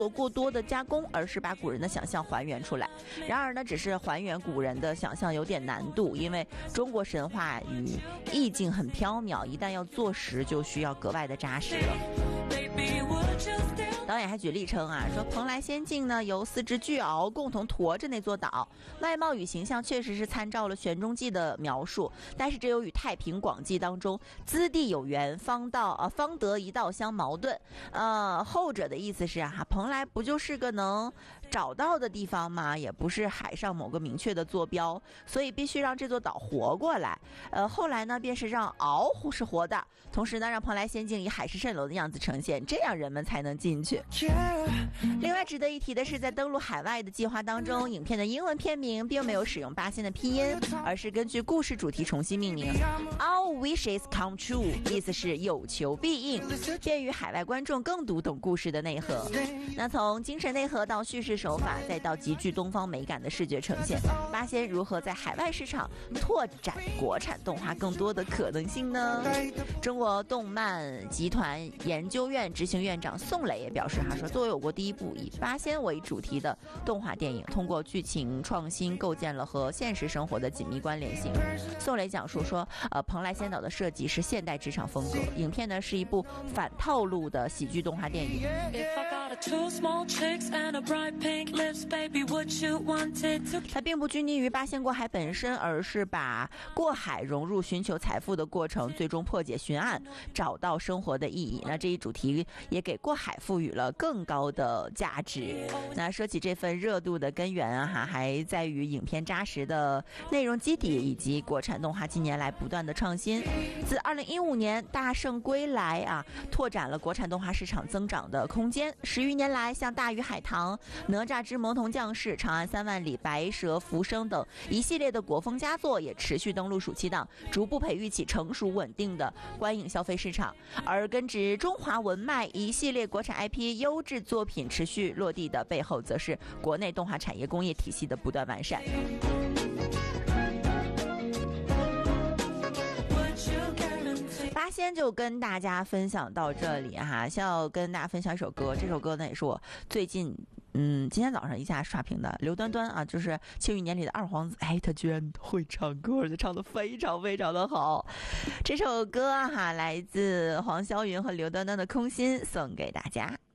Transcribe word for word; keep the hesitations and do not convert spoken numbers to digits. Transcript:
做过多的加工，而是把古人的想象还原出来。然而呢，只是还原古人的想象有点难度，因为中国神话与意境很缥缈，一旦要做实，就需要格外的扎实了。导演还举例称啊，说蓬莱仙境呢由四只巨鳌共同驮着那座岛，外貌与形象确实是参照了玄中记的描述，但是这又与太平广记当中资地有缘方道啊方得一道相矛盾。呃，后者的意思是啊，蓬莱不就是个能找到的地方吗？也不是海上某个明确的坐标，所以必须让这座岛活过来。呃，后来呢，便是让鳌是活的，同时呢，让蓬莱仙境以海市蜃楼的样子呈现，这样人们才能进去。另外值得一提的是，在登陆海外的计划当中，影片的英文片名并没有使用八仙的拼音，而是根据故事主题重新命名。All wishes come true， 意思是有求必应，便于海外观众更读懂故事的内核。那从精神内核到叙事手法，再到极具东方美感的视觉呈现，八仙如何在海外市场拓展国产动画更多的可能性呢？中国动漫集团研究院执行院长宋磊也表示，他说，作为我国第一部以八仙为主题的动画电影，通过剧情创新构建了和现实生活的紧密关联性。宋磊讲述说，呃，蓬莱仙岛的设计是现代职场风格，影片呢是一部反套路的喜剧动画电影。它并不拘泥于八仙过海本身，而是把过海融入寻求财富的过程，最终破解寻案，找到生活的意义。那这一主题也给过海赋予了更高的价值。那说起这份热度的根源啊，哈，还在于影片扎实的内容基底以及国产动画近年来不断的创新。自二零一五年大圣归来啊，拓展了国产动画市场增长的空间。十余年来，像大鱼海棠、哪吒之魔童降世、长安三万里、白蛇浮生等一系列的国风佳作也持续登陆暑期档，逐步培育起成熟稳定的观影消费市场。而根植中华文脉一系列国产 I P 优质作品持续落地的背后，则是国内动画产业工业体系的不断完善。八仙就跟大家分享到这里哈，先要跟大家分享一首歌，这首歌呢也是我最近嗯今天早上一下刷屏的，刘端端啊，就是《庆余年》里的二皇子，哎，他居然会唱歌，而且唱得非常非常的好。这首歌哈来自黄霄云和刘端端的《空心》，送给大家。